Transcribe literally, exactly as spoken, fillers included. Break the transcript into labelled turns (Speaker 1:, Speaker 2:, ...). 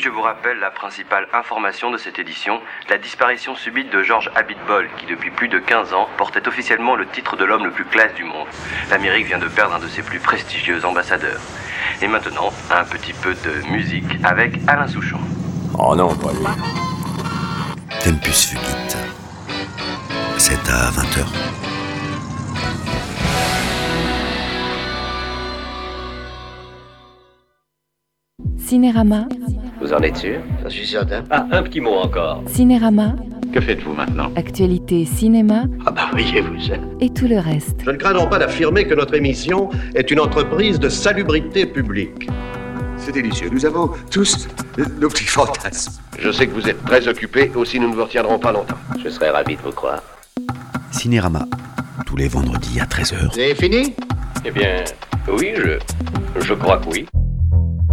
Speaker 1: je vous rappelle la principale information de cette édition, la disparition subite de George Abitbol, qui depuis plus de quinze ans portait officiellement le titre de l'homme le plus classe du monde. L'Amérique vient de perdre un de ses plus prestigieux ambassadeurs. Et maintenant, un petit peu de musique avec Alain Souchon.
Speaker 2: Oh non, pas lui.
Speaker 3: Tempus Fugit. C'est à vingt heures.
Speaker 4: Cinérama.
Speaker 5: Vous en êtes sûr?
Speaker 6: Je suis certain.
Speaker 5: Ah, un petit mot encore.
Speaker 4: Cinérama.
Speaker 6: Que faites-vous maintenant?
Speaker 4: Actualité cinéma.
Speaker 6: Ah bah voyez-vous ça.
Speaker 4: Et tout le reste.
Speaker 7: Je ne crains donc pas d'affirmer que notre émission est une entreprise de salubrité publique.
Speaker 2: C'est délicieux. Nous avons tous nos petits fantasmes.
Speaker 8: Je sais que vous êtes très occupés, aussi nous ne vous retiendrons pas longtemps.
Speaker 5: Je serais ravi de vous croire.
Speaker 3: Cinérama, tous les vendredis à treize heures.
Speaker 6: Vous avez fini?
Speaker 5: Eh bien, oui, je... je crois que oui.